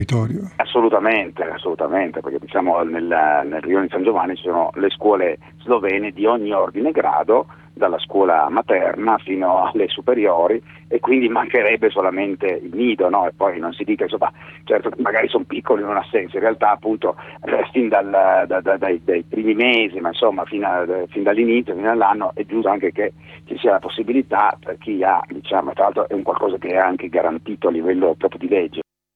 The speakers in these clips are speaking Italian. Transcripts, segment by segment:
territorio. Assolutamente, perché diciamo nel Rione di San Giovanni ci sono le scuole slovene di ogni ordine e grado, dalla scuola materna fino alle superiori, e quindi mancherebbe solamente il nido, no? E poi non si dica, insomma, certo magari sono piccoli, non ha senso, in realtà appunto fin dai primi mesi, ma insomma fin dall'inizio, fino all'anno, è giusto anche che ci sia la possibilità per chi ha, diciamo, tra l'altro è un qualcosa che è anche garantito a livello proprio di legge.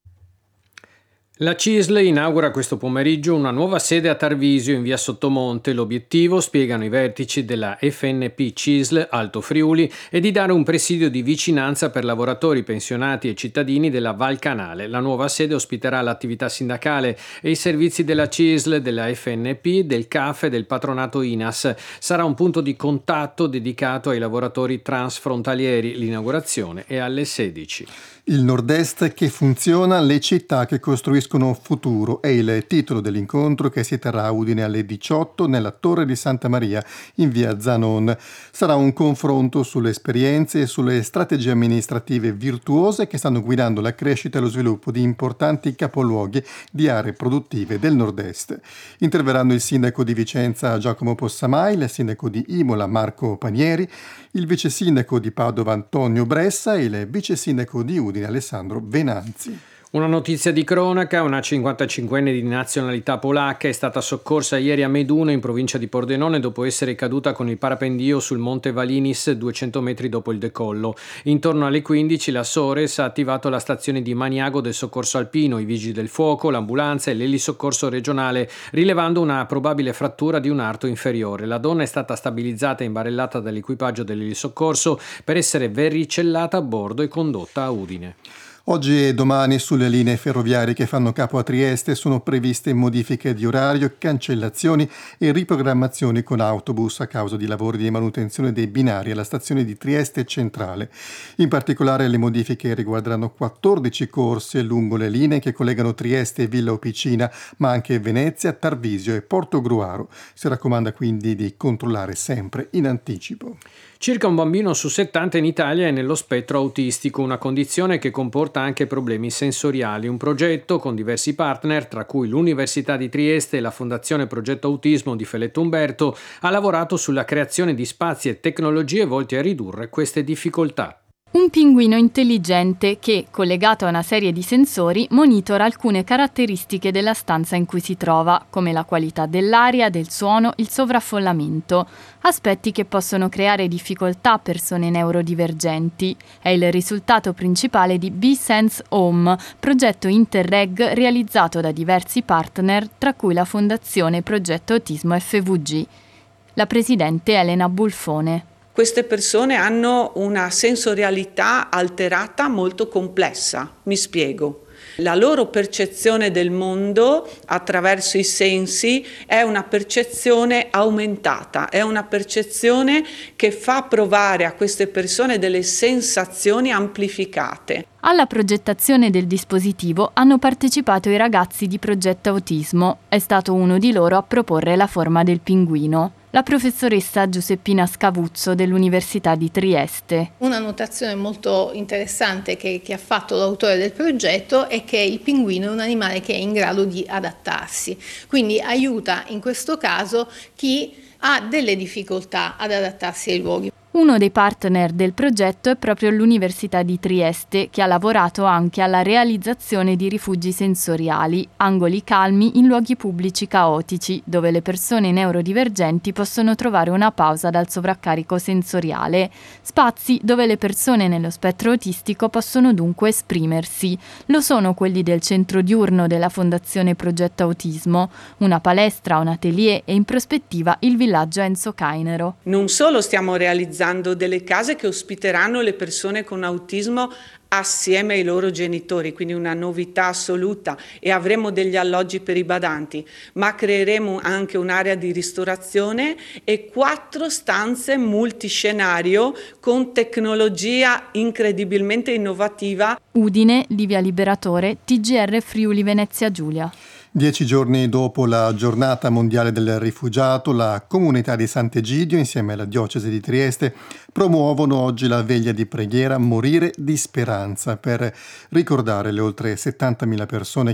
La CISL inaugura questo pomeriggio una nuova sede a Tarvisio in via Sottomonte. L'obiettivo, spiegano i vertici della FNP CISL Alto Friuli, è di dare un presidio di vicinanza per lavoratori, pensionati e cittadini della Val Canale. La nuova sede ospiterà l'attività sindacale e i servizi della CISL, della FNP, del CAF e del patronato INAS. Sarà un punto di contatto dedicato ai lavoratori transfrontalieri. L'inaugurazione è alle 16. Il Nord-Est che funziona, le città che costruiscono futuro è il titolo dell'incontro che si terrà a Udine alle 18 nella Torre di Santa Maria in via Zanon. Sarà un confronto sulle esperienze e sulle strategie amministrative virtuose che stanno guidando la crescita e lo sviluppo di importanti capoluoghi di aree produttive del Nord-Est. Interverranno il sindaco di Vicenza Giacomo Possamai, il sindaco di Imola Marco Panieri, il vice sindaco di Padova Antonio Bressa e il vice sindaco di Udine Alessandro Venanzi. Una notizia di cronaca: una 55enne di nazionalità polacca è stata soccorsa ieri a Meduno, in provincia di Pordenone, dopo essere caduta con il parapendio sul monte Valinis 200 metri dopo il decollo. Intorno alle 15 la Sores ha attivato la stazione di Maniago del soccorso alpino, i vigili del fuoco, l'ambulanza e l'elisoccorso regionale, rilevando una probabile frattura di un arto inferiore. La donna è stata stabilizzata e imbarellata dall'equipaggio dell'elisoccorso per essere verricellata a bordo e condotta a Udine. Oggi e domani sulle linee ferroviarie che fanno capo a Trieste sono previste modifiche di orario, cancellazioni e riprogrammazioni con autobus a causa di lavori di manutenzione dei binari alla stazione di Trieste Centrale. In particolare le modifiche riguarderanno 14 corse lungo le linee che collegano Trieste e Villa Opicina, ma anche Venezia, Tarvisio e Portogruaro. Si raccomanda quindi di controllare sempre in anticipo. Circa un bambino su 70 in Italia è nello spettro autistico, una condizione che comporta anche problemi sensoriali. Un progetto con diversi partner, tra cui l'Università di Trieste e la Fondazione Progetto Autismo di Feletto Umberto, ha lavorato sulla creazione di spazi e tecnologie volti a ridurre queste difficoltà. Un pinguino intelligente che, collegato a una serie di sensori, monitora alcune caratteristiche della stanza in cui si trova, come la qualità dell'aria, del suono, il sovraffollamento, aspetti che possono creare difficoltà a persone neurodivergenti. È il risultato principale di B-Sense Home, progetto Interreg realizzato da diversi partner, tra cui la Fondazione Progetto Autismo FVG. La presidente Elena Bulfone. Queste persone hanno una sensorialità alterata molto complessa, mi spiego. La loro percezione del mondo attraverso i sensi è una percezione aumentata, è una percezione che fa provare a queste persone delle sensazioni amplificate. Alla progettazione del dispositivo hanno partecipato i ragazzi di Progetto Autismo. È stato uno di loro a proporre la forma del pinguino. La professoressa Giuseppina Scavuzzo dell'Università di Trieste. Una notazione molto interessante che ha fatto l'autore del progetto è che il pinguino è un animale che è in grado di adattarsi, quindi aiuta in questo caso chi ha delle difficoltà ad adattarsi ai luoghi. Uno dei partner del progetto è proprio l'Università di Trieste, che ha lavorato anche alla realizzazione di rifugi sensoriali, angoli calmi in luoghi pubblici caotici, dove le persone neurodivergenti possono trovare una pausa dal sovraccarico sensoriale, spazi dove le persone nello spettro autistico possono dunque esprimersi. Lo sono quelli del centro diurno della Fondazione Progetto Autismo, una palestra, un atelier e in prospettiva il villaggio Enzo Cainero. Non solo stiamo realizzando delle case che ospiteranno le persone con autismo assieme ai loro genitori, quindi una novità assoluta, e avremo degli alloggi per i badanti, ma creeremo anche un'area di ristorazione e 4 stanze multiscenario con tecnologia incredibilmente innovativa. Udine, Livia Liberatore, TGR Friuli Venezia Giulia. 10 giorni dopo la giornata mondiale del rifugiato, la comunità di Sant'Egidio, insieme alla diocesi di Trieste, promuovono oggi la veglia di preghiera Morire di speranza per ricordare le oltre 70.000 persone